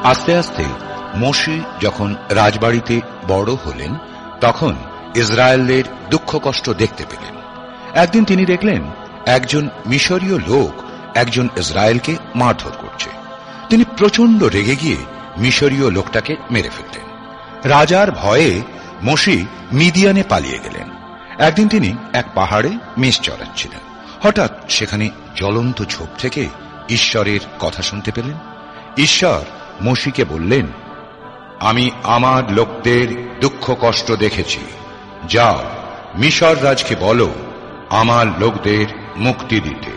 আস্তে আস্তে মোশে যখন রাজবাড়িতে বড় হলেন তখন ইসরায়েলদের দুঃখ কষ্ট দেখতে পেলেন। একদিন তিনি দেখলেন একজন মিশরীয় লোক একজন ইসরায়েলকে মারধর করছে। তিনি প্রচন্ড রেগে গিয়ে মিশরীয় লোকটাকে মেরে ফেললেন। রাজার ভয়ে মোশে মিদিয়ানে পালিয়ে গেলেন। একদিন তিনি এক পাহাড়ে মেষ চড়াচ্ছিলেন। হঠাৎ সেখানে জ্বলন্ত ঝোপ থেকে ঈশ্বরের কথা শুনতে পেলেন। ঈশ্বর মোশেকে বললেন, আমি আমার লোকদের দুঃখ কষ্ট দেখেছি। যাও, মিশর রাজকে বলো আমার লোকদের মুক্তি দিতে।